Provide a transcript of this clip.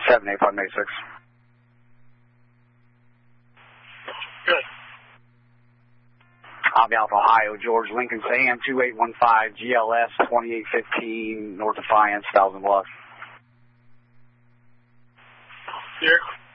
78586. Good. I'll be Alpha Ohio, George Lincoln Sam 2815 GLS 2815 North Defiance, 1000 Bluff. Here.